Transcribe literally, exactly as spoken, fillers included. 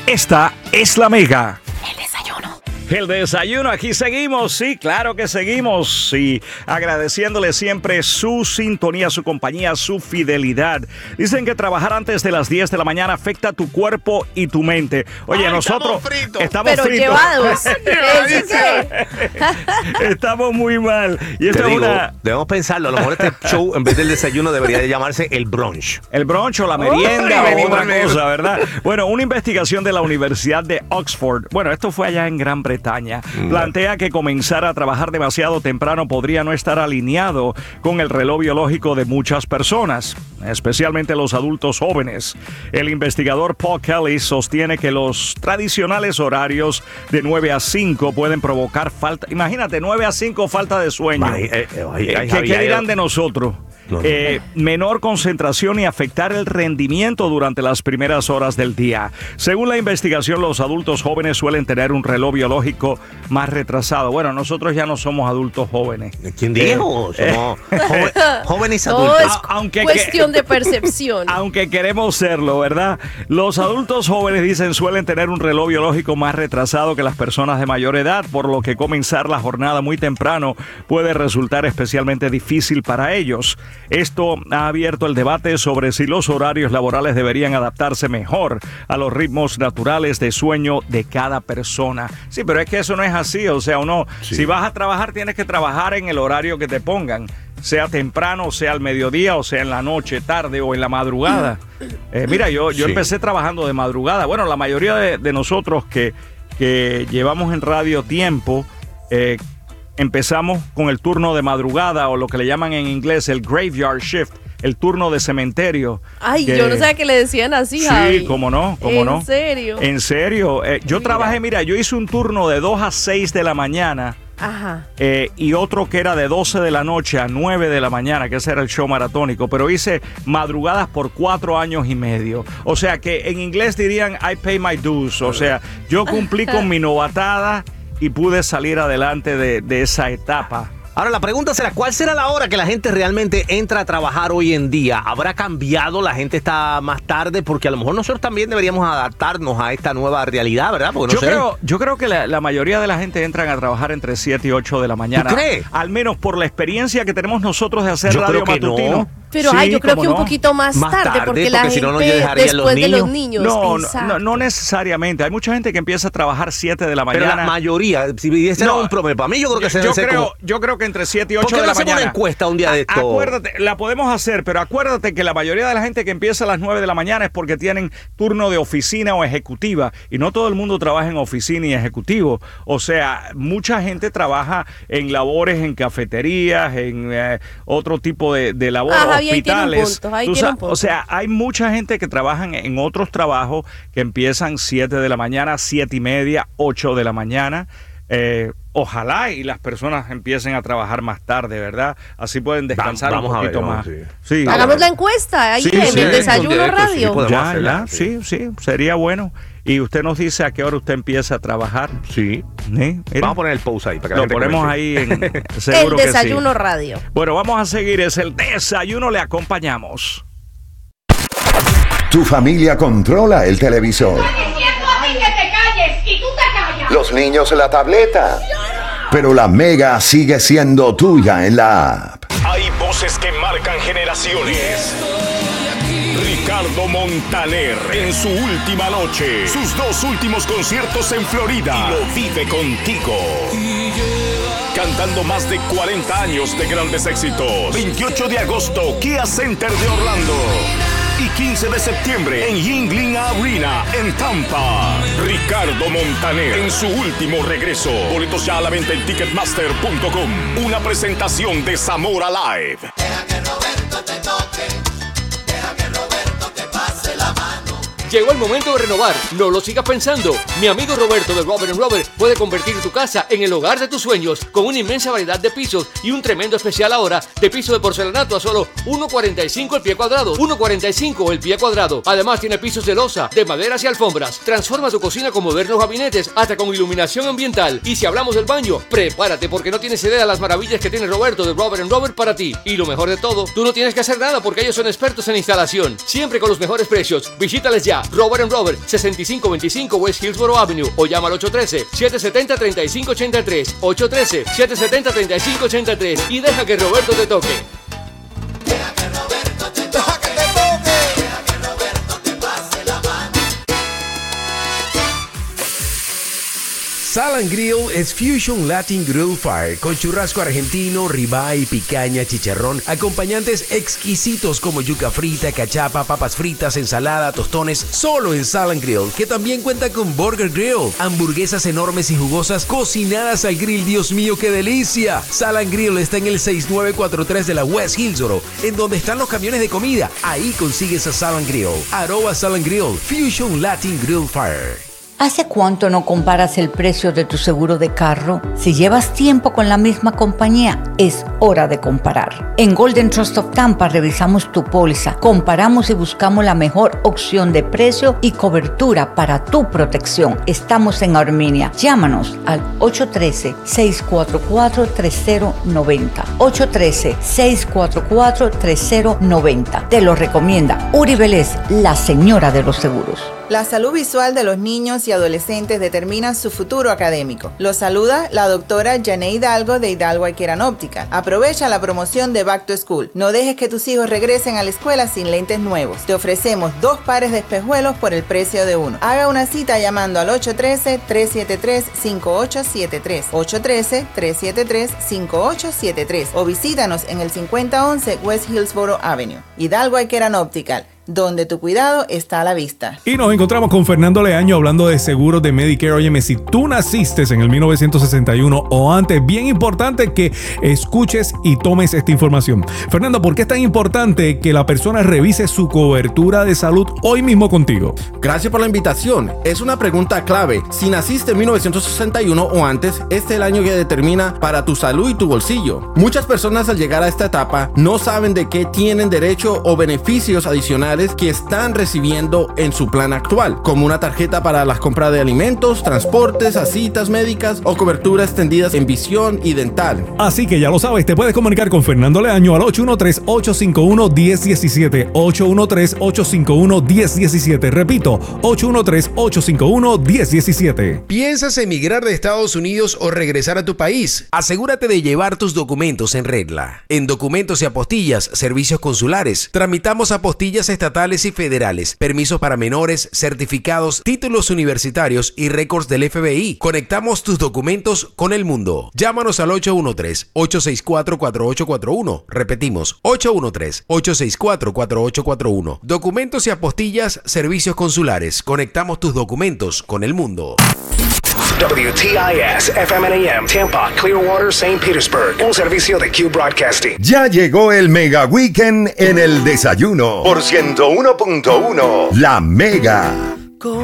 Esta es la Mega. El desayuno. El desayuno, aquí seguimos, sí, claro que seguimos, y agradeciéndole siempre su sintonía, su compañía, su fidelidad. Dicen que trabajar antes de las diez de la mañana afecta tu cuerpo y tu mente. Oye, Ay, nosotros estamos fritos. estamos Pero fritos. llevados. ¿Eso qué? Estamos muy mal. Y Te esta es digo, una... debemos pensarlo. A lo mejor este show, en vez del desayuno, debería de llamarse el brunch. El brunch o la merienda Ay, o otra venimos, cosa, ¿verdad? Bueno, una investigación de la Universidad de Oxford, bueno, esto fue allá en Gran Bretaña, Mm. plantea que comenzar a trabajar demasiado temprano podría no estar alineado con el reloj biológico de muchas personas, especialmente los adultos jóvenes. El investigador Paul Kelly sostiene que los tradicionales horarios de nueve a cinco pueden provocar falta, imagínate, nueve a cinco falta de sueño. Ay, eh, eh, ay, Eh, ay, ¿Qué, Javi, qué ay, dirán de nosotros? No, no. Eh, menor concentración y afectar el rendimiento durante las primeras horas del día. Según la investigación, los adultos jóvenes suelen tener un reloj biológico más retrasado. Bueno, nosotros ya no somos adultos jóvenes. ¿Quién dijo? Eh, Somos joven- jóvenes Todo adultos. es A- aunque cuestión que- de percepción. Aunque queremos serlo, ¿verdad? Los adultos jóvenes, dicen, suelen tener un reloj biológico más retrasado que las personas de mayor edad, por lo que comenzar la jornada muy temprano puede resultar especialmente difícil para ellos. Esto ha abierto el debate sobre si los horarios laborales deberían adaptarse mejor a los ritmos naturales de sueño de cada persona. Sí, pero es que eso no es así. O sea, uno, Sí. si vas a trabajar, tienes que trabajar en el horario que te pongan. Sea temprano, sea al mediodía, o sea en la noche, tarde o en la madrugada. Eh, mira, yo, yo Sí. empecé trabajando de madrugada. Bueno, la mayoría de, de nosotros que, que llevamos en radio tiempo, eh, empezamos con el turno de madrugada, o lo que le llaman en inglés el graveyard shift, el turno de cementerio. Ay, que- yo no sabía que le decían así, Javi. Sí, cómo no, cómo ¿En no. serio? En serio. Eh, yo Mira. trabajé, mira, yo hice un turno de dos a seis de la mañana. Ajá. Eh, y otro que era de doce de la noche a nueve de la mañana, que ese era el show maratónico, pero hice madrugadas por cuatro años y medio. O sea que en inglés dirían I pay my dues, o sea, yo cumplí con mi novatada y pude salir adelante de, de esa etapa. Ahora la pregunta será, ¿cuál será la hora que la gente realmente entra a trabajar hoy en día? ¿Habrá cambiado? ¿La gente está más tarde? Porque a lo mejor nosotros también deberíamos adaptarnos a esta nueva realidad, ¿verdad? Porque no yo, sé. creo, yo creo que la, la mayoría de la gente entran a trabajar entre siete y ocho de la mañana. ¿Tú crees? Al menos por la experiencia que tenemos nosotros de hacer Yo radio creo que matutino. no. Pero Sí, ay, yo creo cómo que un no. poquito más, Más tarde, tarde, porque, porque la si no, no gente dejarían los después de los niños. niños. No, no, exacto. no, no necesariamente. Hay mucha gente que empieza a trabajar siete de la Pero mañana. la mayoría, si ese era No, un promedio, para mí yo creo que se yo, debe ser creo, como... yo creo que entre siete y ¿Por ocho qué de no la hacemos mañana. una encuesta un día de esto? Acuérdate, la podemos hacer, pero acuérdate que la mayoría de la gente que empieza a las nueve de la mañana es porque tienen turno de oficina o ejecutiva, y no todo el mundo trabaja en oficina y ejecutivo. O sea, mucha gente trabaja en labores en cafeterías, en eh, otro tipo de, de labores, Ah, Javi, ahí tiene un hospitales. punto, ahí Tú tiene un sabes, punto. o sea, hay mucha gente que trabajan en otros trabajos que empiezan siete de la mañana, siete y media, ocho de la mañana. Eh, ojalá y las personas empiecen a trabajar más tarde, ¿verdad? Así pueden descansar Vamos un a ver, poquito no, más. sí. Sí. Hagamos la encuesta ahí Sí, en sí, el sí, desayuno un día de estos, sí, radio. podemos Ya, hacerla, ya, sí. sí, sí, sería bueno. Y usted nos dice a qué hora usted empieza a trabajar. Sí. ¿Sí? Mira, Vamos a poner el post ahí para que la lo gente ponemos comente. ahí en el seguro que sí. desayuno radio. Bueno, vamos a seguir. Es el desayuno, le acompañamos. Tu familia controla el televisor. diciendo a ti que te calles y tú te callas. Los niños la tableta. Pero la Mega sigue siendo tuya en la app. Hay voces que marcan generaciones. Ricardo Montaner en su última noche, sus dos últimos conciertos en Florida, y lo vive contigo. Cantando más de cuarenta años de grandes éxitos. veintiocho de agosto, Kia Center de Orlando. Y quince de septiembre en Yuengling Arena en Tampa. Ricardo Montaner en su último regreso. Boletos ya a la venta en ticketmaster punto com. Una presentación de Zamora Live. Llegó el momento de renovar, no lo sigas pensando. Mi amigo Roberto de Robert and Robert puede convertir tu casa en el hogar de tus sueños con una inmensa variedad de pisos y un tremendo especial ahora de piso de porcelanato a solo uno cuarenta y cinco el pie cuadrado. uno cuarenta y cinco el pie cuadrado. Además tiene pisos de losa, de maderas y alfombras. Transforma tu cocina con modernos gabinetes hasta con iluminación ambiental. Y si hablamos del baño, prepárate porque no tienes idea de las maravillas que tiene Roberto de Robert and Robert para ti. Y lo mejor de todo, tú no tienes que hacer nada porque ellos son expertos en instalación. Siempre con los mejores precios. Visítales ya Visita Robert and Robert, sesenta y cinco veinticinco West Hillsborough Avenue o llama al ocho uno tres, siete siete cero, tres cinco ocho tres, ocho uno tres, siete siete cero, tres cinco ocho tres y deja que Roberto te toque. Deja que Roberto te toque. Deja que Roberto te pase la mano. Sal and Grill es Fusion Latin Grill Fire con churrasco argentino, ribeye, picaña, chicharrón, acompañantes exquisitos como yuca frita, cachapa, papas fritas, ensalada, tostones, solo en Sal and Grill, que también cuenta con Burger Grill, hamburguesas enormes y jugosas cocinadas al grill. Dios mío, qué delicia. Sal and Grill está en el seis nueve cuatro tres de la West Hillsborough, en donde están los camiones de comida. Ahí consigues a Sal and Grill. Arroba Sal and Grill, Fusion Latin Grill Fire. ¿Hace cuánto no comparas el precio de tu seguro de carro? Si llevas tiempo con la misma compañía, es hora de comparar. En Golden Trust of Tampa revisamos tu póliza, comparamos y buscamos la mejor opción de precio y cobertura para tu protección. Estamos en Armenia. Llámanos al ocho uno tres, seis cuatro cuatro, tres cero nueve cero. ocho uno tres, seis cuatro cuatro, tres cero nueve cero. Te lo recomienda Uri Vélez, la señora de los seguros. La salud visual de los niños y adolescentes determina su futuro académico. Los saluda la doctora Jané Hidalgo de Hidalgo Eye Care and Optical. Aprovecha la promoción de Back to School. No dejes que tus hijos regresen a la escuela sin lentes nuevos. Te ofrecemos dos pares de espejuelos por el precio de uno. Haga una cita llamando al ocho uno tres, tres siete tres, cinco ocho siete tres, ocho uno tres, tres siete tres, cinco ocho siete tres o visítanos en el cincuenta once West Hillsborough Avenue. Hidalgo Eye Care and Optical, donde tu cuidado está a la vista. Y nos encontramos con Fernando Leaño hablando de seguros de Medicare. Óyeme, si tú naciste en el mil novecientos sesenta y uno o antes, bien importante que escuches y tomes esta información. Fernando, ¿por qué es tan importante que la persona revise su cobertura de salud hoy mismo contigo? Gracias por la invitación. Es una pregunta clave. Si naciste en mil novecientos sesenta y uno o antes, este es el año que determina para tu salud y tu bolsillo. Muchas personas al llegar a esta etapa no saben de qué tienen derecho o beneficios adicionales que están recibiendo en su plan actual, como una tarjeta para las compras de alimentos, transportes, a citas médicas o cobertura extendidas en visión y dental. Así que ya lo sabes, te puedes comunicar con Fernando Leaño al ocho uno tres, ocho cinco uno, uno cero uno siete, ocho uno tres, ocho cinco uno, uno cero uno siete. Repito, ocho uno tres, ocho cinco uno, uno cero uno siete. ¿Piensas emigrar de Estados Unidos o regresar a tu país? Asegúrate de llevar tus documentos en regla. En Documentos y Apostillas, Servicios Consulares, tramitamos apostillas estatales y federales, permisos para menores, certificados, títulos universitarios y récords del F B I. Conectamos tus documentos con el mundo. Llámanos al ocho uno tres, ocho seis cuatro, cuatro ocho cuatro uno. Repetimos, ocho uno tres, ocho seis cuatro, cuatro ocho cuatro uno. Documentos y Apostillas, Servicios Consulares. Conectamos tus documentos con el mundo. W T I S F M N A M Tampa, Clearwater, Saint Petersburg. Un servicio de Q Broadcasting. Ya llegó el Mega Weekend en el desayuno por ciento uno punto uno La Mega.